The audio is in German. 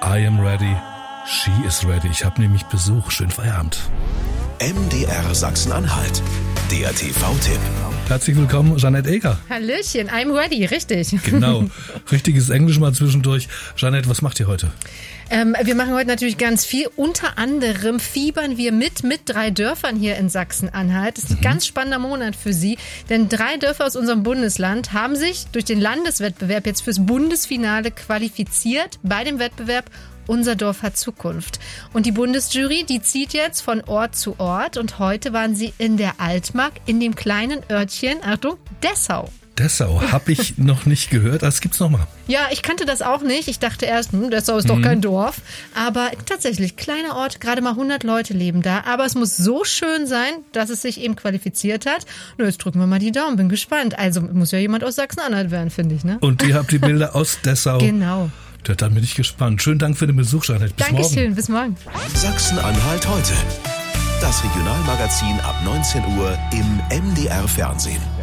I am ready. She is ready. Ich habe nämlich Besuch. Schönen Feierabend. MDR Sachsen-Anhalt. Der TV-Tipp. Herzlich willkommen, Jeanette Eger. Hallöchen, I'm ready, richtig. Genau, richtiges Englisch mal zwischendurch. Jeanette, was macht ihr heute? Wir machen heute natürlich ganz viel. Unter anderem fiebern wir mit 3 Dörfern hier in Sachsen-Anhalt. Das ist ein ganz spannender Monat für Sie, denn 3 Dörfer aus unserem Bundesland haben sich durch den Landeswettbewerb jetzt fürs Bundesfinale qualifiziert bei dem Wettbewerb Unser Dorf hat Zukunft. Und die Bundesjury, die zieht jetzt von Ort zu Ort. Und heute waren sie in der Altmark, in dem kleinen Örtchen, Achtung, Dessau. Dessau, habe ich noch nicht gehört. Das gibt's noch mal. Ja, ich kannte das auch nicht. Ich dachte erst, Dessau ist doch kein Dorf. Aber tatsächlich, kleiner Ort, gerade mal 100 Leute leben da. Aber es muss so schön sein, dass es sich eben qualifiziert hat. Nur jetzt drücken wir mal die Daumen, bin gespannt. Also muss ja jemand aus Sachsen-Anhalt werden, finde ich, ne? Und ihr habt die Bilder aus Dessau. Genau. Ja, dann bin ich gespannt. Schönen Dank für den Besuch, Jeanette. Bis Dankeschön, morgen. bis morgen. Sachsen-Anhalt heute. Das Regionalmagazin ab 19 Uhr im MDR Fernsehen.